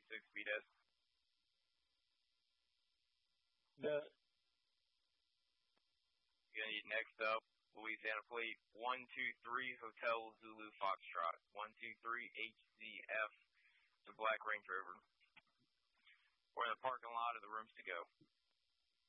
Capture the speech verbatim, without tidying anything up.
six, B D S. The Next up, Louisiana Fleet, one two three Hotel Zulu Foxtrot, one two three H Z F, the Black Range Rover. We're in the parking lot of the rooms to go.